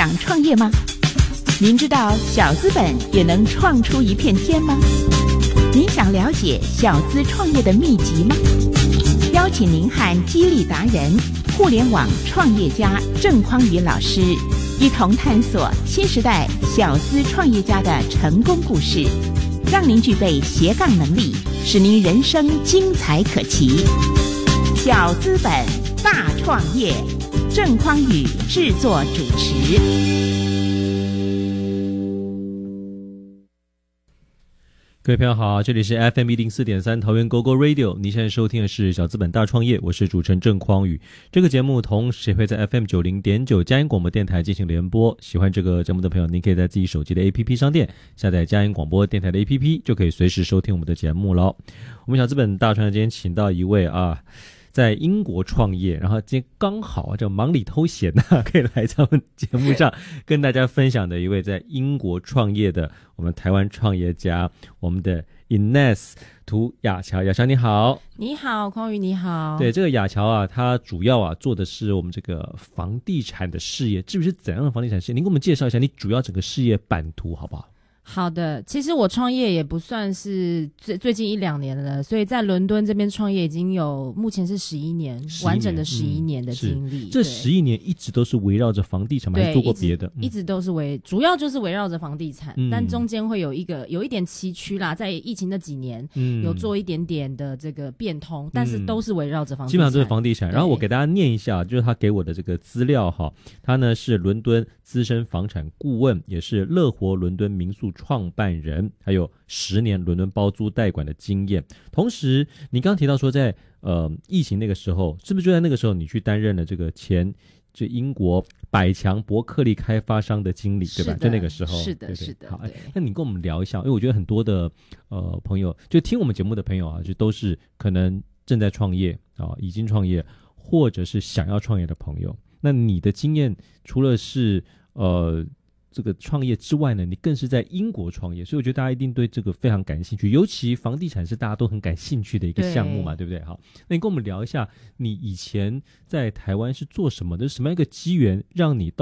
想创业吗？您知道小资本也能创出一片天吗？您想了解小资创业的秘籍吗？邀请您和激励达人、互联网创业家郑匡宇老师一同探索新时代小资创业家的成功故事，让您具备斜杠能力，使您人生精彩可期。小资本大创业，郑匡宇制作主持。 各位朋友好，这里是 FM 104.3桃园 GoGo Radio， 你现在收听的是小资本大创业，我是主持人郑匡宇。这个节目同时也会在 FM 90.9佳音广播电台进行联播。喜欢这个节目的朋友，您可以在自己手机的 APP 商店下载佳音广播电台的 APP， 就可以随时收听我们的节目咯。我们小资本大创业今天请到一位在英国创业，然后今天刚好叫忙里偷闲可以来咱们节目上跟大家分享的一位在英国创业的我们台湾创业家，我们的 Ines 涂雅乔。雅乔你好。 你好，匡宇你好。 对，这个雅乔他主要做的是我们这个房地产的事业。至于是怎样的房地产事业，您给我们介绍一下你主要整个事业版图好不好？ 好的，其实我创业也不算是最近1-2年了，所以在伦敦这边创业已经有目前是11年，完整的11年的经历。 这11年一直都是围绕着房地产吗？还是做过别的？ 一直都是主要就是围绕着房地产，但中间会有一点崎岖啦，在疫情那几年，有做一点点的这个变通，但是都是围绕着房地产， 基本上都是房地产。然后我给大家念一下，就是他给我的这个资料他呢是伦敦资深房产顾问，也是乐活伦敦民宿创办人，还有10年伦敦包租代管的经验。同时你刚刚提到说在疫情那个时候，是不是就在那个时候你去担任了这个就英国百强伯克利开发商的经理，对吧？就那个时候。 是的， 对是的。 好，那你跟我们聊一下，因为我觉得很多的朋友就听我们节目的朋友就都是可能正在创业已经创业，或者是想要创业的朋友。那你的经验除了是这个创业之外呢，你更是在英国创业，所以我觉得大家一定对这个非常感兴趣，尤其房地产是大家都很感兴趣的一个项目嘛， 对不对？好，那你跟我们聊一下，你以前在台湾是做什么的？什么样一个机缘让你到